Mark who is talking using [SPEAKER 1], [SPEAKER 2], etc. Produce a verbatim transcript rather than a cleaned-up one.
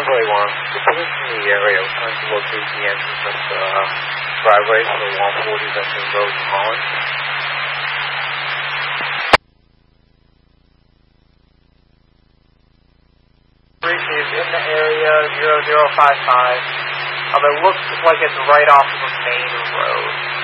[SPEAKER 1] Runway one, the police in the area are trying to locate the entrance of the uh, driveway for the one forty Veteran Road in Holland.
[SPEAKER 2] Bridge is in the area, zero zero five five. Um, it looks like it's right off of the main road.